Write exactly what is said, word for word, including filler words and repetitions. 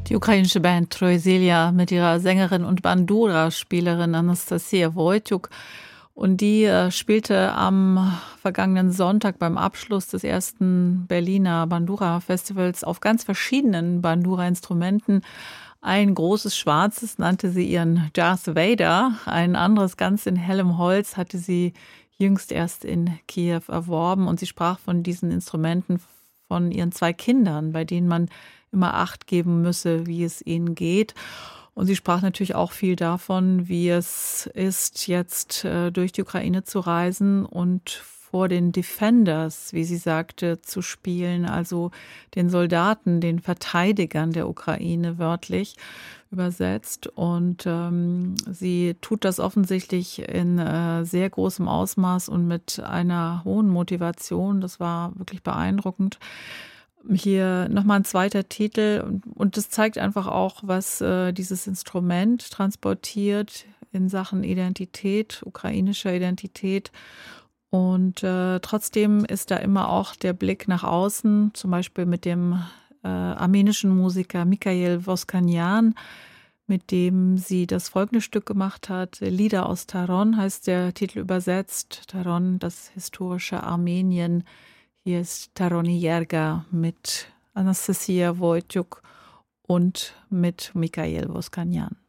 Die ukrainische Band Troisilja mit ihrer Sängerin und Bandura-Spielerin Anastasia Wojciuk. Und die äh, spielte am vergangenen Sonntag beim Abschluss des ersten Berliner Bandura-Festivals auf ganz verschiedenen Bandura-Instrumenten. Ein großes Schwarzes nannte sie ihren Darth Vader. Ein anderes ganz in hellem Holz hatte sie jüngst erst in Kiew erworben. Und sie sprach von diesen Instrumenten von ihren zwei Kindern, bei denen man immer Acht geben müsse, wie es ihnen geht. Und sie sprach natürlich auch viel davon, wie es ist, jetzt äh, durch die Ukraine zu reisen und vor den Defenders, wie sie sagte, zu spielen, also den Soldaten, den Verteidigern der Ukraine wörtlich übersetzt. Und ähm, sie tut das offensichtlich in äh, sehr großem Ausmaß und mit einer hohen Motivation. Das war wirklich beeindruckend. Hier nochmal ein zweiter Titel und, und das zeigt einfach auch, was äh, dieses Instrument transportiert in Sachen Identität, ukrainischer Identität. Und äh, trotzdem ist da immer auch der Blick nach außen, zum Beispiel mit dem äh, armenischen Musiker Mikhail Voskanyan, mit dem sie das folgende Stück gemacht hat. Lieder aus Taron heißt der Titel übersetzt. Taron, das historische Armenien. Hier ist Taroni Jerga mit Anastasia Wojciuk und mit Mikhail Voskanyan.